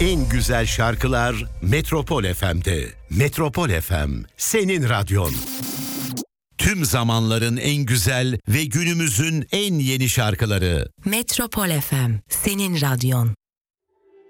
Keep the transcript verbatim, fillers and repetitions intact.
En güzel şarkılar Metropol F M'de. Metropol F M, senin radyon. Tüm zamanların en güzel ve günümüzün en yeni şarkıları. Metropol F M, senin radyon.